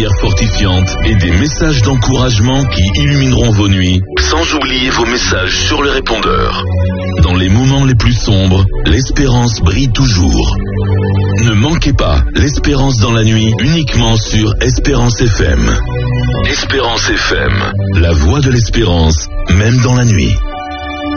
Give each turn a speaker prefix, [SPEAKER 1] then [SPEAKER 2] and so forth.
[SPEAKER 1] prières fortifiantes et des messages d'encouragement qui illumineront vos nuits, sans oublier vos messages sur le répondeur. Dans les moments les plus sombres, l'espérance brille toujours. Ne manquez pas l'espérance dans la nuit uniquement sur Espérance FM. Espérance FM, la voix de l'espérance, même dans la nuit.